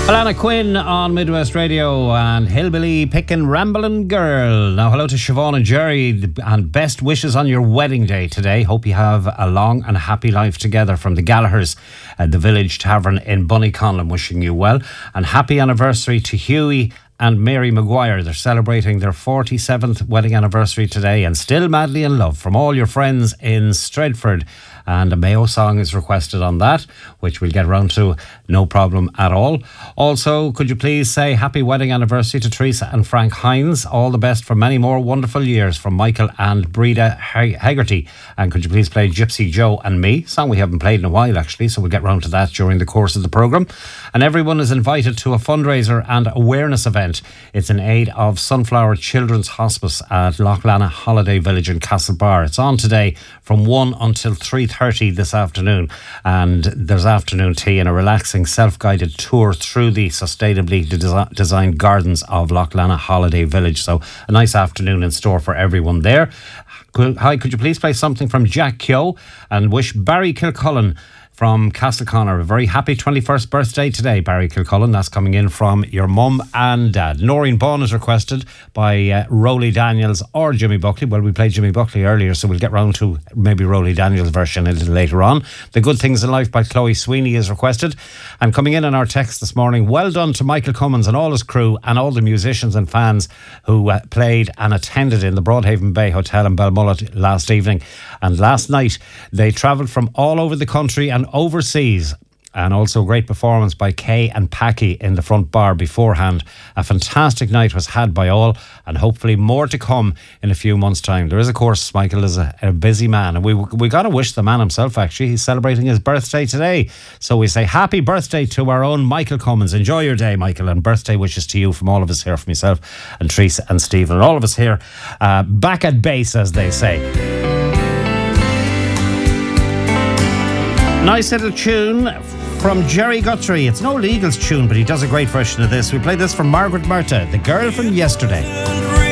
Alana Quinn on Midwest Radio and Hillbilly Pickin' Ramblin' Girl. Now, hello to Siobhan and Jerry and best wishes on your wedding day today. Hope you have a long and happy life together from the Gallaghers at the Village Tavern in Bunnyconlon. Wishing you well. And happy anniversary to Hughie and Mary Maguire. They're celebrating their 47th wedding anniversary today and still madly in love from all your friends in Stredford. And a Mayo song is requested on that, which we'll get round to, no problem at all. Also, could you please say happy wedding anniversary to Teresa and Frank Hines. All the best for many more wonderful years from Michael and Breda Haggerty. And could you please play Gypsy Joe and Me, song we haven't played in a while actually, so we'll get round to that during the course of the programme. And everyone is invited to a fundraiser and awareness event. It's in aid of Sunflower Children's Hospice at Loughlana Holiday Village in Castlebar. It's on today from 1 until 3:30 this afternoon, and there's afternoon tea and a relaxing self-guided tour through the sustainably designed gardens of Loughlana Holiday Village. So a nice afternoon in store for everyone there. Hi, could you please play something from Jack Keogh and wish Barry Kilcullen from Castleconnor a very happy 21st birthday today, Barry Kilcullen. That's coming in from your mum and dad. Noreen Bawn is requested by Rowley Daniels or Jimmy Buckley. Well, we played Jimmy Buckley earlier, so we'll get round to maybe Rowley Daniels' version a little later on. The Good Things in Life by Chloe Sweeney is requested. And coming in on our text this morning, well done to Michael Cummins and all his crew and all the musicians and fans who played and attended in the Broadhaven Bay Hotel in Balmullet last evening. And last night, they travelled from all over the country and overseas. And also a great performance by Kay and Packy in the front bar beforehand. A fantastic night was had by all, and hopefully more to come in a few months' time. There is, of course, Michael is a busy man, and we got to wish the man himself, actually. He's celebrating his birthday today. So we say happy birthday to our own Michael Cummins. Enjoy your day, Michael, and birthday wishes to you from all of us here, from myself and Teresa and Stephen, and all of us here back at base, as they say. Nice little tune from Jerry Guthrie. It's no Legals tune, but he does a great version of this. We played this from Margaret Murta, The Girl from Yesterday.